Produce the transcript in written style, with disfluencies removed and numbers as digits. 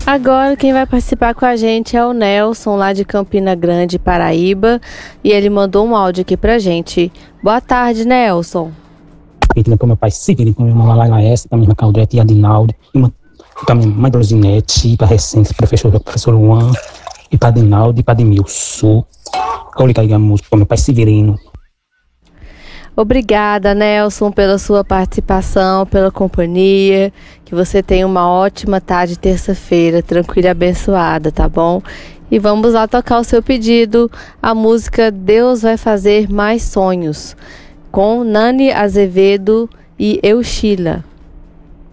Agora quem vai participar com a gente é o Nelson, lá de Campina Grande, Paraíba, e ele mandou um áudio aqui pra gente. Boa tarde, Nelson. Pedindo para meu pai Severino, para minha irmã Laila S, para minha irmã Caldrete e Adinaldo, para minha mãe Rosinete, para a Recente, professor Luan, e para Adinaldo e para Ademilson. Eu liguei a música para meu pai Severino. Obrigada, Nelson, pela sua participação, pela companhia. Que você tenha uma ótima tarde terça-feira, tranquila e abençoada, tá bom? E vamos lá tocar o seu pedido, a música Deus Vai Fazer Mais Sonhos, com Nani Azevedo e Euchila.